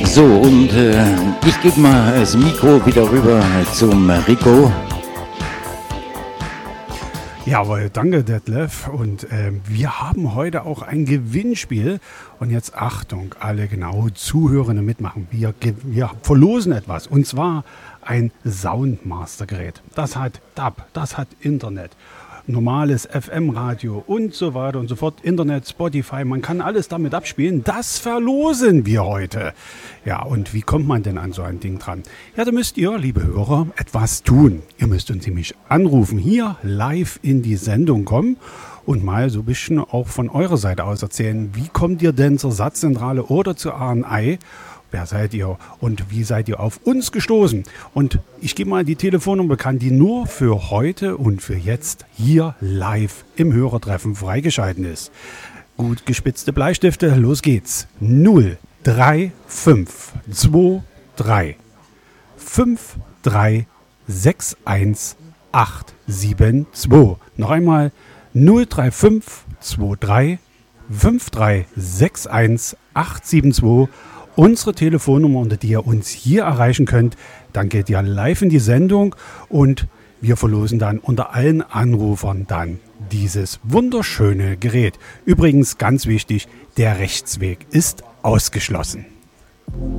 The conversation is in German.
So, und ich gebe mal das Mikro wieder rüber zum Rico. Jawohl, danke Detlef. Und wir haben heute auch ein Gewinnspiel. Und jetzt Achtung, alle genau Zuhörende mitmachen. Wir verlosen etwas. Und zwar ein Soundmaster-Gerät. Das hat DAB, das hat Internet, normales FM-Radio und so weiter und so fort. Internet, Spotify, man kann alles damit abspielen. Das verlosen wir heute. Ja, und wie kommt man denn an so ein Ding dran? Ja, da müsst ihr, liebe Hörer, etwas tun. Ihr müsst uns nämlich anrufen, hier live in die Sendung kommen und mal so ein bisschen auch von eurer Seite aus erzählen, wie kommt ihr denn zur Satzzentrale oder zur ANI? Wer seid ihr und wie seid ihr auf uns gestoßen? Und ich gebe mal die Telefonnummer bekannt, die nur für heute und für jetzt hier live im Hörertreffen freigeschalten ist. Gut gespitzte Bleistifte, los geht's. 03523 5361872. Noch einmal 03523 5361872. Unsere Telefonnummer, unter die ihr uns hier erreichen könnt. Dann geht ihr live in die Sendung und wir verlosen dann unter allen Anrufern dann dieses wunderschöne Gerät. Übrigens ganz wichtig, der Rechtsweg ist ausgeschlossen.